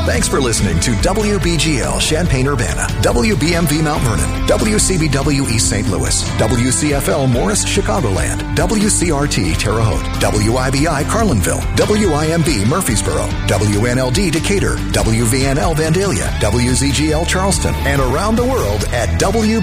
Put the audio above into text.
Thanks for listening to WBGL Champaign-Urbana, WBMV Mount Vernon, WCBW East St. Louis, WCFL Morris Chicagoland, WCRT Terre Haute, WIBI Carlinville, WIMB Murfreesboro, WNLD Decatur, WVNL Vandalia, WZGL Charleston, and around the world at